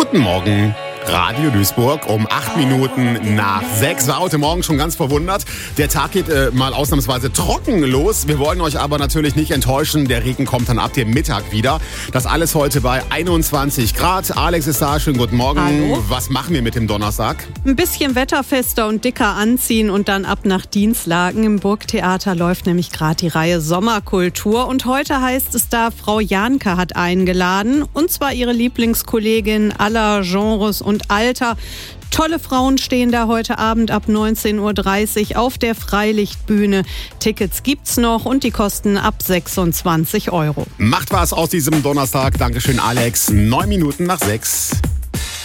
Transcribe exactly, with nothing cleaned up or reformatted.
Guten Morgen. Radio Duisburg um acht Minuten nach sechs. War heute Morgen schon ganz verwundert. Der Tag geht äh, mal ausnahmsweise trocken los. Wir wollen euch aber natürlich nicht enttäuschen. Der Regen kommt dann ab dem Mittag wieder. Das alles heute bei einundzwanzig Grad. Alex ist da. Schönen guten Morgen. Hallo. Was machen wir mit dem Donnerstag? Ein bisschen wetterfester und dicker anziehen und dann ab nach Dienstlaken. Im Burgtheater läuft nämlich gerade die Reihe Sommerkultur. Und heute heißt es da, Frau Janke hat eingeladen. Und zwar ihre Lieblingskollegin aller Genres und Alter. Tolle Frauen stehen da heute Abend ab neunzehn Uhr dreißig auf der Freilichtbühne. Tickets gibt's noch und die kosten ab sechsundzwanzig Euro. Macht was aus diesem Donnerstag. Dankeschön, Alex. Neun Minuten nach sechs.